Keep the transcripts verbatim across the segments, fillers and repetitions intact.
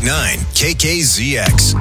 ninety-eight point nine K K Z X.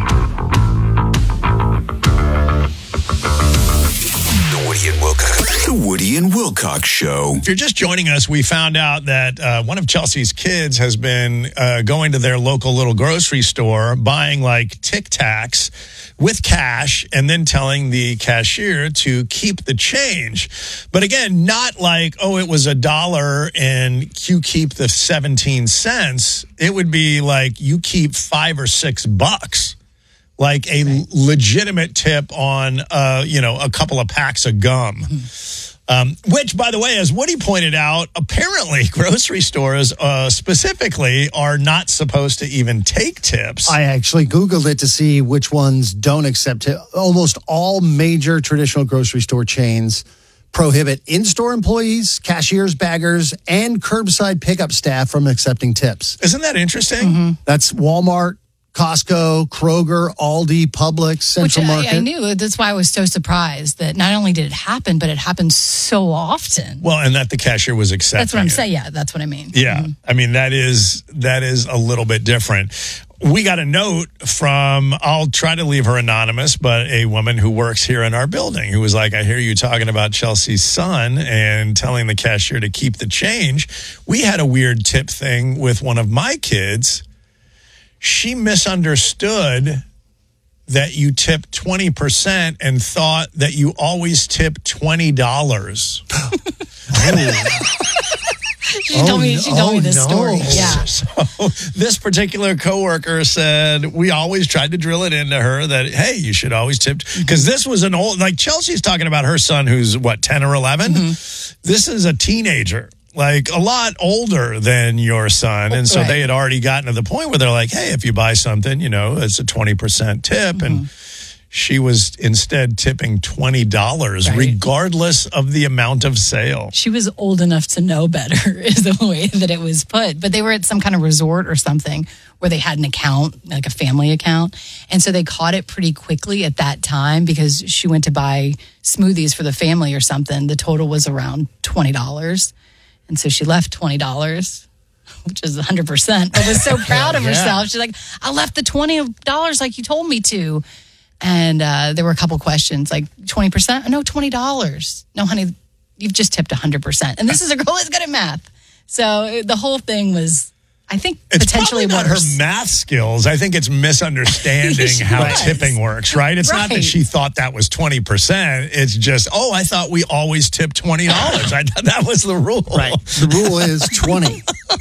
The Woody and Wilcox. The Woody and Wilcox Show. If you're just joining us, we found out that uh, one of Chelsea's kids has been uh, going to their local little grocery store, buying like Tic Tacs with cash, and then telling the cashier to keep the change. But again, not like, oh, it was a dollar and you keep the seventeen cents. It would be like you keep five or six bucks. Like a right. legitimate tip on, uh, you know, a couple of packs of gum. Um, which, by the way, as Woody pointed out, apparently grocery stores uh, specifically are not supposed to even take tips. I actually Googled it to see which ones don't accept it. Almost all major traditional grocery store chains prohibit in-store employees, cashiers, baggers, and curbside pickup staff from accepting tips. Isn't that interesting? Mm-hmm. That's Walmart, Costco, Kroger, Aldi, Publix, Central Which I, Market. I knew. That's why I was so surprised that not only did it happen, but it happened so often. Well, and that the cashier was accepting That's what I'm it. saying. Yeah, that's what I mean. Yeah. Mm-hmm. I mean, that is that is a little bit different. We got a note from, I'll try to leave her anonymous, but a woman who works here in our building who was like, I hear you talking about Chelsea's son and telling the cashier to keep the change. We had a weird tip thing with one of my kids. She misunderstood that you tip twenty percent and thought that you always tip twenty dollars. She told me, she told oh, me this no. story. Yeah. So this particular coworker said, we always tried to drill it into her that, hey, you should always tip. Because this was an old, like Chelsea's talking about her son who's, what, ten or eleven? Mm-hmm. This is a teenager. Like a lot older than your son. And so right. they had already gotten to the point where they're like, hey, if you buy something, you know, it's a twenty percent tip. Mm-hmm. And she was instead tipping twenty dollars right. regardless of the amount of sale. She was old enough to know better is the way that it was put. But they were at some kind of resort or something where they had an account, like a family account. And so they caught it pretty quickly at that time because she went to buy smoothies for the family or something. The total was around twenty dollars. And so she left twenty dollars, which is one hundred percent, but was so proud of yeah. herself. She's like, I left the twenty dollars like you told me to. And uh, there were a couple questions, like twenty percent? No, twenty dollars. No, honey, you've just tipped one hundred percent. And this is a girl that's good at math. So the whole thing was, I think, it's potentially probably not worse. Her math skills. I think it's misunderstanding how right. tipping works, right? It's right. not that she thought that was twenty percent. It's just, oh, I thought we always tip twenty dollars. I thought that was the rule. Right. The rule is twenty.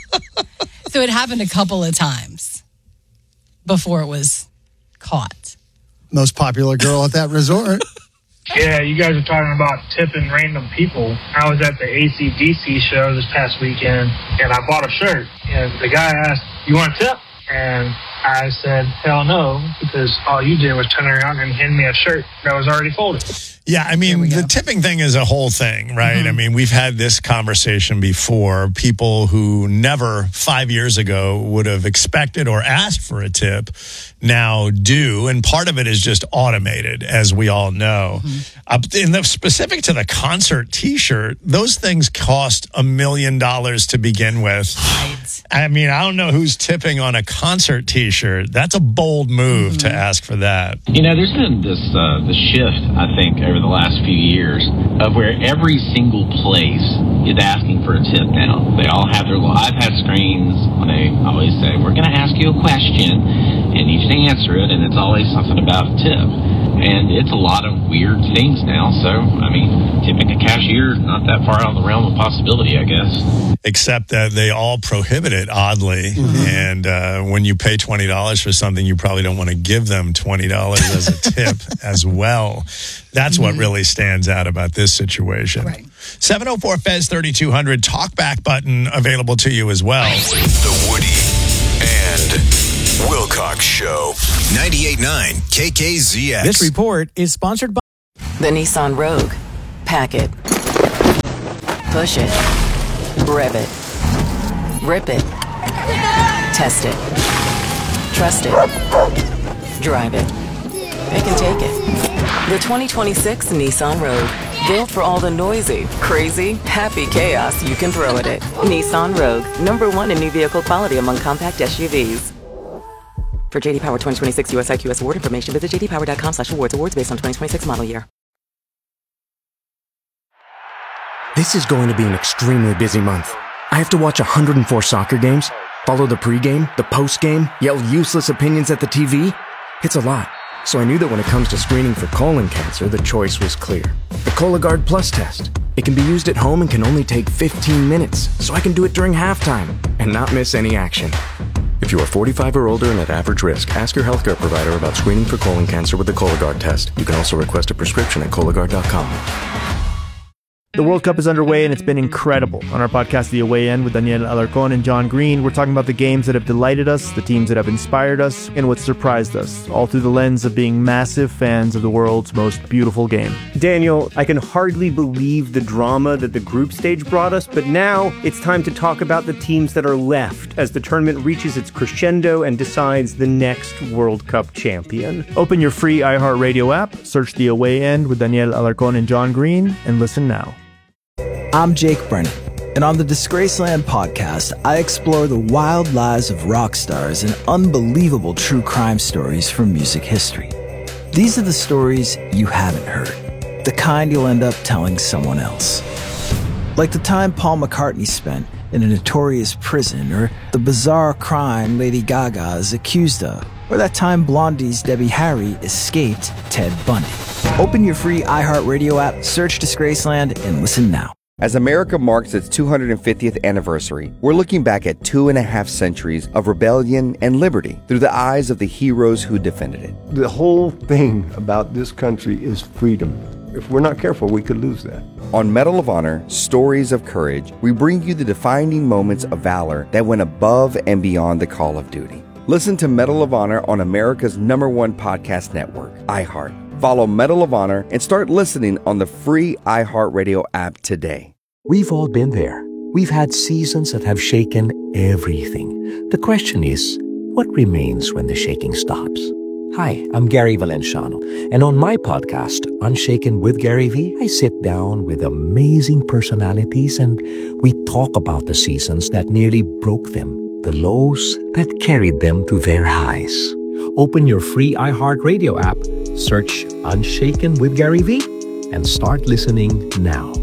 So it happened a couple of times before it was caught. Most popular girl at that resort. Yeah, you guys are talking about tipping random people. I was at the A C D C show this past weekend, and I bought a shirt. And the guy asked, you want a tip? And I said, hell no, because all you did was turn around and hand me a shirt that was already folded. Yeah, I mean, the tipping thing is a whole thing, right? Mm-hmm. I mean, we've had this conversation before. People who never five years ago would have expected or asked for a tip now do. And part of it is just automated, as we all know. Mm-hmm. Uh, in the specific to the concert T-shirt, those things cost a million dollars to begin with. Right. I mean, I don't know who's tipping on a concert T-shirt. That's a bold move mm-hmm. to ask for that. You know, there's been this uh, this shift, I think, over the last few years of where every single place is asking for a tip now. They all have their little iPad screens when they always say, we're going to ask you a question and you just answer it, and it's always something about a tip. And it's a lot of weird things now. So, I mean, tipping a cashier, not that far out of the realm of possibility, I guess. Except that they all prohibit it, oddly. Mm-hmm. And uh, when you pay twenty dollars for something, you probably don't want to give them twenty dollars as a tip as well. That's mm-hmm. what really stands out about this situation. Right. seven oh four F E Z thirty-two hundred, talkback button available to you as well. The Woody and Wilcox Show. ninety-eight point nine K K Z X. This report is sponsored by the Nissan Rogue. Pack it. Push it. Rev it. Rip it. Test it. Trust it. Drive it. It can take it. The twenty twenty-six Nissan Rogue. Built for all the noisy, crazy, happy chaos you can throw at it. Nissan Rogue. Number one in new vehicle quality among compact S U Vs. For J D Power twenty twenty-six U S I Q S award information, visit jdpower.com slash awards. Awards based on twenty twenty-six model year. This is going to be an extremely busy month. I have to watch one hundred four soccer games, follow the pregame, the postgame, yell useless opinions at the T V. It's a lot. So I knew that when it comes to screening for colon cancer, the choice was clear. The Cologuard Plus test. It can be used at home and can only take fifteen minutes, so I can do it during halftime and not miss any action. If you are forty-five or older and at average risk, ask your healthcare provider about screening for colon cancer with the Cologuard test. You can also request a prescription at Cologuard dot com. The World Cup is underway, and it's been incredible. On our podcast, The Away End, with Daniel Alarcón and John Green, we're talking about the games that have delighted us, the teams that have inspired us, and what surprised us, all through the lens of being massive fans of the world's most beautiful game. Daniel, I can hardly believe the drama that the group stage brought us, but now it's time to talk about the teams that are left as the tournament reaches its crescendo and decides the next World Cup champion. Open your free iHeartRadio app, search The Away End with Daniel Alarcón and John Green, and listen now. I'm Jake Brennan, and on the Disgraceland podcast, I explore the wild lives of rock stars and unbelievable true crime stories from music history. These are the stories you haven't heard, the kind you'll end up telling someone else. Like the time Paul McCartney spent in a notorious prison, or the bizarre crime Lady Gaga is accused of, or that time Blondie's Debbie Harry escaped Ted Bundy. Open your free iHeartRadio app, search Disgraceland, and listen now. As America marks its two hundred fiftieth anniversary, we're looking back at two and a half centuries of rebellion and liberty through the eyes of the heroes who defended it. The whole thing about this country is freedom. If we're not careful, we could lose that. On Medal of Honor, Stories of Courage, we bring you the defining moments of valor that went above and beyond the call of duty. Listen to Medal of Honor on America's number one podcast network, iHeart. Follow Medal of Honor and start listening on the free iHeartRadio app today. We've all been there. We've had seasons that have shaken everything. The question is, what remains when the shaking stops? Hi, I'm Gary Valenciano, and on my podcast, Unshaken with Gary V, I sit down with amazing personalities and we talk about the seasons that nearly broke them, the lows that carried them to their highs. Open your free iHeartRadio app, search Unshaken with Gary V, and start listening now.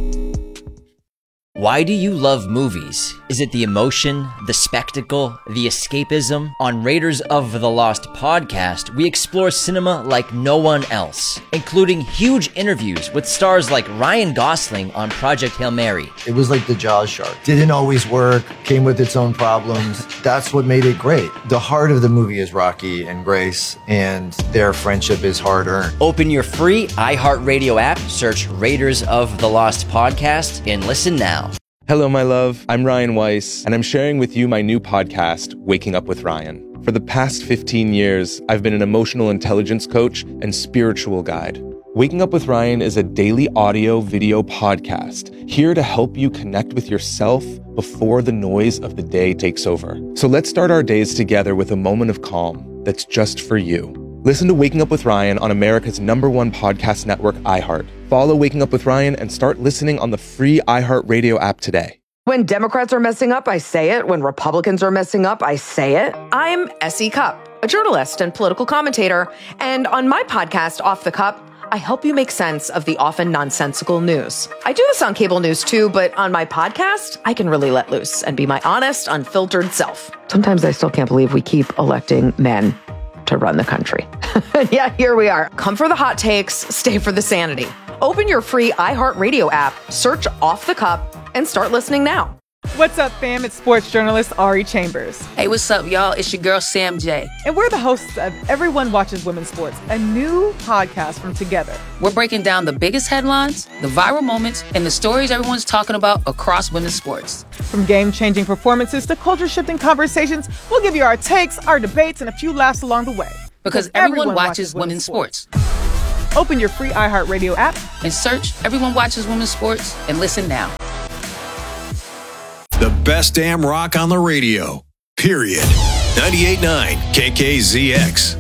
Why do you love movies? Is it the emotion, the spectacle, the escapism? On Raiders of the Lost podcast, we explore cinema like no one else, including huge interviews with stars like Ryan Gosling on Project Hail Mary. It was like the Jaws shark. Didn't always work, came with its own problems. That's what made it great. The heart of the movie is Rocky and Grace, and their friendship is hard-earned. Open your free iHeartRadio app, search Raiders of the Lost podcast, and listen now. Hello, my love. I'm Ryan Weiss, and I'm sharing with you my new podcast, Waking Up with Ryan. For the past fifteen years, I've been an emotional intelligence coach and spiritual guide. Waking Up with Ryan is a daily audio video podcast here to help you connect with yourself before the noise of the day takes over. So let's start our days together with a moment of calm that's just for you. Listen to Waking Up with Ryan on America's number one podcast network, iHeart. Follow Waking Up with Ryan and start listening on the free iHeartRadio app today. When Democrats are messing up, I say it. When Republicans are messing up, I say it. I'm Essie Cupp, a journalist and political commentator. And on my podcast, Off the Cup, I help you make sense of the often nonsensical news. I do this on cable news too, but on my podcast, I can really let loose and be my honest, unfiltered self. Sometimes I still can't believe we keep electing men to run the country. Yeah, here we are. Come for the hot takes, stay for the sanity. Open your free iHeartRadio app, search Off the Cup, and start listening now. What's up, fam? It's sports journalist Ari Chambers. Hey, what's up, y'all? It's your girl, Sam J. And we're the hosts of Everyone Watches Women's Sports, a new podcast from Together. We're breaking down the biggest headlines, the viral moments, and the stories everyone's talking about across women's sports. From game-changing performances to culture-shifting conversations, we'll give you our takes, our debates, and a few laughs along the way. Because, because everyone, everyone watches, watches women's sports. sports. Open your free iHeartRadio app and search Everyone Watches Women's Sports and listen now. The best damn rock on the radio. Period. ninety-eight point nine K K Z X.